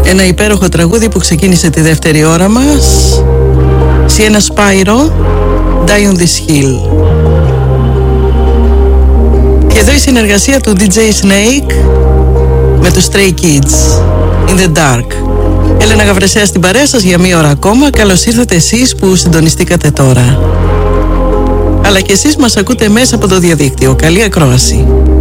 Ένα υπέροχο τραγούδι που ξεκίνησε τη δεύτερη ώρα μας. Sienna Spyro, Die on this Hill. Και εδώ η συνεργασία του DJ Snake με τους Stray Kids, In the Dark. Έλενα Γαβρεσέα στην παρέα σας για μία ώρα ακόμα. Καλώς ήρθατε εσείς που συντονιστήκατε τώρα. Αλλά και εσείς μας ακούτε μέσα από το διαδίκτυο. Καλή ακρόαση.